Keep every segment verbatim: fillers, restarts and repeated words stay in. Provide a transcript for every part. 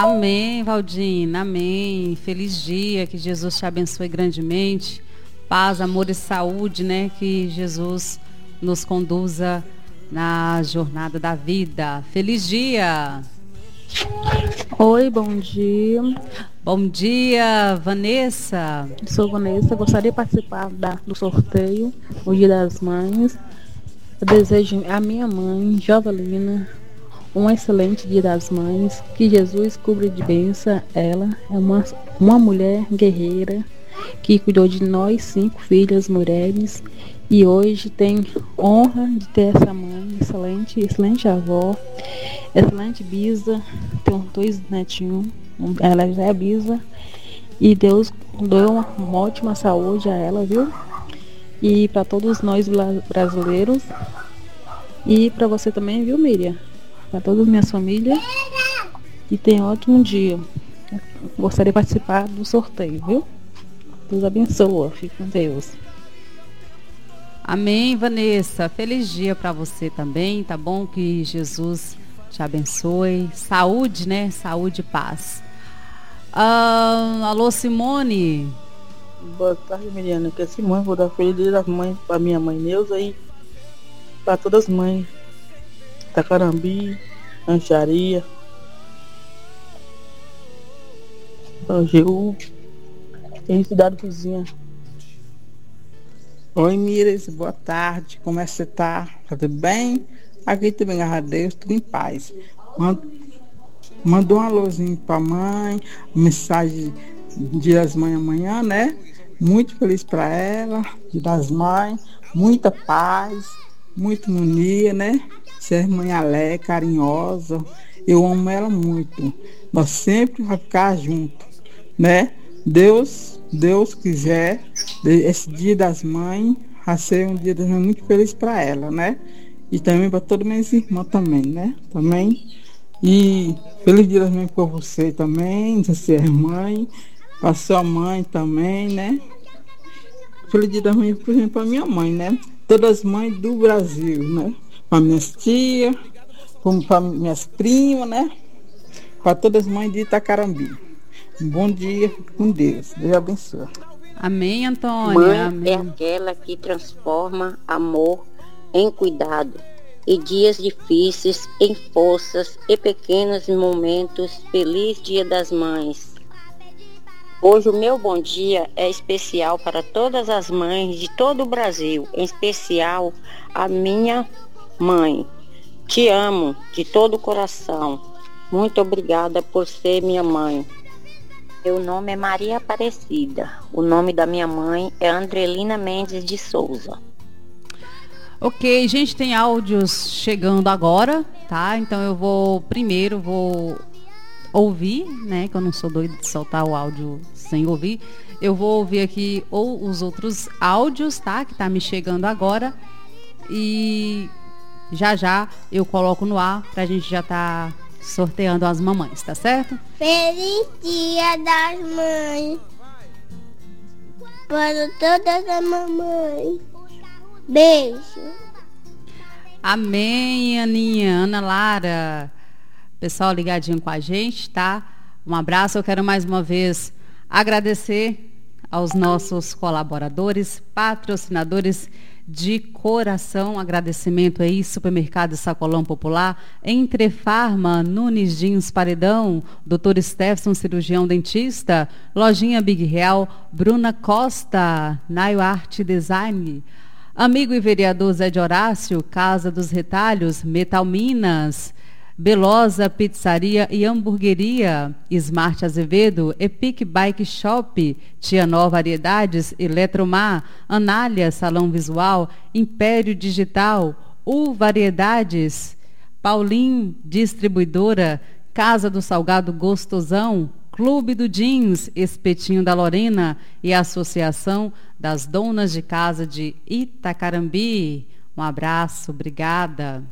Amém, Valdina, amém. Feliz dia, que Jesus te abençoe grandemente. Paz, amor e saúde, né? Que Jesus nos conduza na jornada da vida. Feliz dia! Oi, bom dia. Bom dia, Vanessa. Sou Vanessa, gostaria de participar da, do sorteio, o Dia das Mães. Eu desejo à minha mãe, Jovelina, um excelente Dia das Mães. Que Jesus cubra de bênção ela. É uma, uma mulher guerreira que cuidou de nós cinco filhas mulheres e hoje tem honra de ter essa mãe excelente, excelente avó, excelente bisa, tem dois netinhos, ela já é bisa e Deus deu uma, uma ótima saúde a ela, viu? E para todos nós brasileiros e para você também, viu, Miriam? Para todas as minhas famílias e tenha um ótimo dia. Gostaria de participar do sorteio, viu? Deus abençoa, fique com Deus. Amém, Vanessa. Feliz dia para você também, tá bom? Que Jesus te abençoe. Saúde, né? Saúde e paz. Ah, alô, Simone. Boa tarde, Miriana. Que é Simone, vou dar feliz dia das mães para minha mãe Neuza e para todas as mães. Tacarambi, Ancharia, Angeú, tem cidade vizinha. Oi, Mires, boa tarde, como é que você tá? Tá tudo bem? Aqui também, graças a Deus, tudo em paz. Mandou um alôzinho pra mãe, mensagem Dia das Mães amanhã, né? Muito feliz pra ela, Dia das Mães, muita paz, muita harmonia, né? Ser mãe alegre, carinhosa, eu amo ela muito. Nós sempre vamos ficar juntos, né? Deus, Deus quiser, esse Dia das Mães vai ser um dia das mães muito feliz para ela, né? E também para todos meus irmãos também, né? Também. E feliz Dia das Mães para você também, você é mãe, para sua mãe também, né? Feliz Dia das Mães, por exemplo, para minha mãe, né? Todas as mães do Brasil, né? Para minhas tias, para minhas primas, né? Para todas as mães de Itacarambi. Um bom dia, fique com Deus. Deus abençoe. Amém, Antônia. Mãe Amém. é aquela que transforma amor em cuidado e dias difíceis em forças e pequenos momentos. Feliz Dia das Mães. Hoje o meu bom dia é especial para todas as mães de todo o Brasil, em especial a minha mãe. Te amo de todo o coração. Muito obrigada por ser minha mãe. Meu nome é Maria Aparecida. O nome da minha mãe é Andrelina Mendes de Souza. Ok, gente, tem áudios chegando agora, tá? Então eu vou, primeiro, vou ouvir, né? Que eu não sou doida de soltar o áudio sem ouvir. Eu vou ouvir aqui ou os outros áudios, tá? Que tá me chegando agora. E já já eu coloco no ar pra gente já tá sorteando as mamães, tá certo? Feliz Dia das Mães para todas as mamães. Beijo. Amém, Aninha, Ana Lara. Pessoal ligadinho com a gente, tá? Um abraço. Eu quero mais uma vez agradecer aos nossos colaboradores, patrocinadores de coração. Agradecimento aí, Supermercado Sacolão Popular, Entre Farma, Nunes Jeans Paredão, doutor Stefson, cirurgião dentista, Lojinha Big Real, Bruna Costa, Naio Arte Design, Amigo e Vereador Zé de Horácio, Casa dos Retalhos, Metal Minas, Belosa Pizzaria e Hamburgueria, Smart Azevedo, Epic Bike Shop, Tia Nó Variedades, Eletromar, Anália Salão Visual, Império Digital, U Variedades, Paulim Distribuidora, Casa do Salgado Gostosão, Clube do Jeans, Espetinho da Lorena e Associação das Donas de Casa de Itacarambi. Um abraço, obrigada.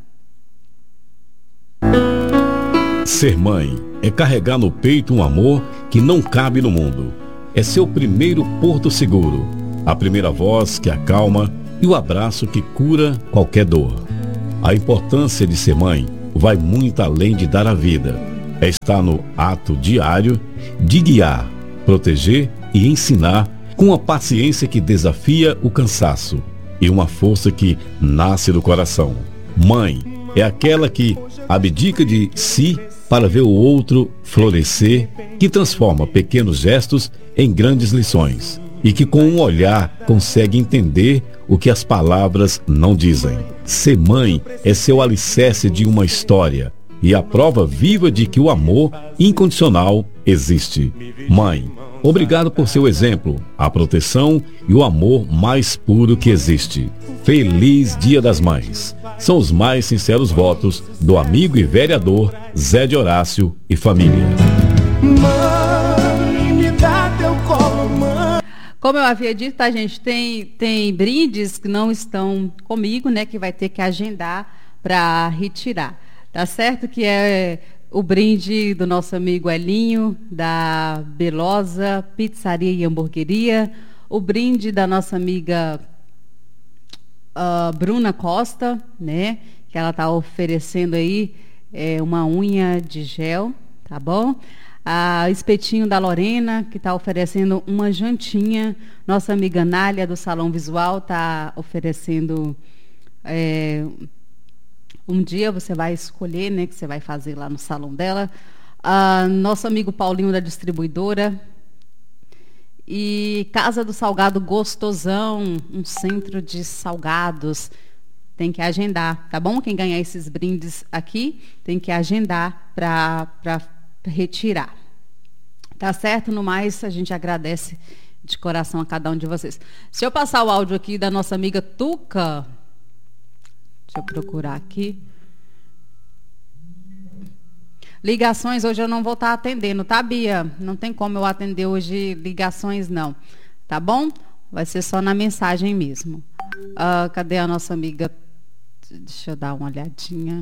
Ser mãe é carregar no peito um amor que não cabe no mundo. É seu primeiro porto seguro, a primeira voz que acalma e o abraço que cura qualquer dor. A importância de ser mãe vai muito além de dar a vida. é estar no ato diário de guiar, proteger e ensinar com a paciência que desafia o cansaço e uma força que nasce do coração. Mãe é aquela que abdica de si para ver o outro florescer, que transforma pequenos gestos em grandes lições e que com um olhar consegue entender o que as palavras não dizem. Ser mãe é seu alicerce de uma história e a prova viva de que o amor incondicional existe. Mãe, obrigado por seu exemplo, a proteção e o amor mais puro que existe. Feliz Dia das Mães. São os mais sinceros votos do amigo e vereador Zé de Horácio e família. Mãe, me dá teu colo, mãe. Como eu havia dito, tá, gente, tem, tem brindes que não estão comigo, né, que vai ter que agendar para retirar. Tá certo que é o brinde do nosso amigo Elinho, da Belosa Pizzaria e Hamburgueria, o brinde da nossa amiga uh, Bruna Costa, né, que ela está oferecendo aí é, uma unha de gel, tá bom? A Espetinho da Lorena, que está oferecendo uma jantinha. Nossa amiga Nália, do Salão Visual, está oferecendo... É, um dia você vai escolher, né, que você vai fazer lá no salão dela. Uh, nosso amigo Paulinho, da distribuidora. E Casa do Salgado Gostosão, um centro de salgados. Tem que agendar, tá bom? Quem ganhar esses brindes aqui, tem que agendar para retirar. Tá certo? No mais, a gente agradece de coração a cada um de vocês. Se eu passar o áudio aqui da nossa amiga Tuca... Deixa eu procurar aqui. Ligações, hoje eu não vou estar atendendo, tá, Bia? Não tem como eu atender hoje ligações, não. Tá bom? Vai ser só na mensagem mesmo. Uh, cadê a nossa amiga? Deixa eu dar uma olhadinha.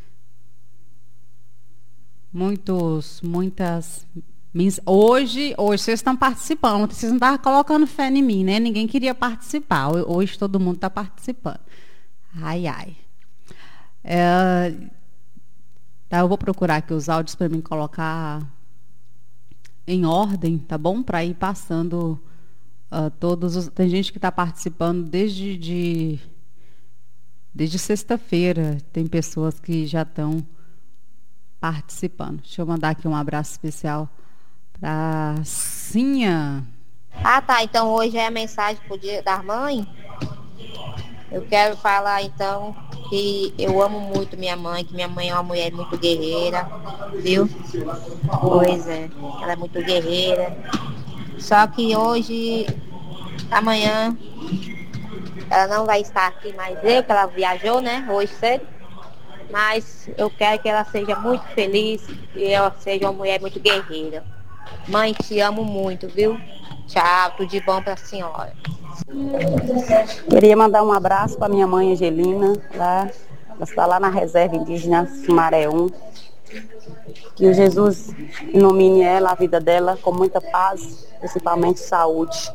Muitos, muitas... Hoje, hoje vocês estão participando. Vocês não estavam colocando fé em mim, né? Ninguém queria participar. Hoje todo mundo está participando. Ai, ai. É, tá, eu vou procurar aqui os áudios para mim colocar em ordem, tá bom? Para ir passando uh, todos os... Tem gente que está participando desde, de, desde sexta-feira. Tem pessoas que já estão participando. Deixa eu mandar aqui um abraço especial para Cinha. Ah, tá. Então hoje é a mensagem pro Dia das Mães. Eu quero falar, então, que eu amo muito minha mãe, que minha mãe é uma mulher muito guerreira, viu? Pois é, ela é muito guerreira. Só que hoje, amanhã, ela não vai estar aqui mais eu, que ela viajou, né, hoje cedo. Mas eu quero que ela seja muito feliz e ela seja uma mulher muito guerreira. Mãe, te amo muito, viu? Tchau, tudo de bom pra senhora. Queria mandar um abraço para minha mãe Angelina, lá, ela está lá na reserva indígena Sumaré um. Que o Jesus ilumine ela, a vida dela, com muita paz, principalmente saúde.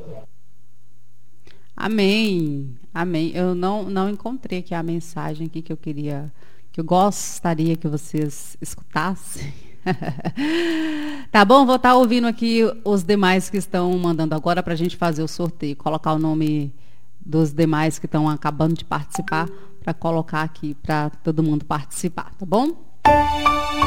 Amém, amém. Eu não, não encontrei aqui a mensagem aqui que eu queria, que eu gostaria que vocês escutassem. Tá bom? Vou estar ouvindo aqui os demais que estão mandando agora para a gente fazer o sorteio. Colocar o nome dos demais que estão acabando de participar para colocar aqui para todo mundo participar, tá bom?